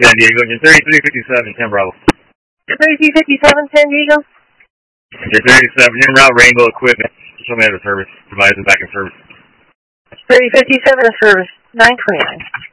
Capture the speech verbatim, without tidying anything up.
San Diego, engine thirty-three fifty-seven, ten Bravo. thirty-three fifty-seven, San Diego? Engine thirty-seven, en route, Rainbow Equipment. Show me out of service. Provides it back in service. thirty fifty-seven in service, nine twenty-nine.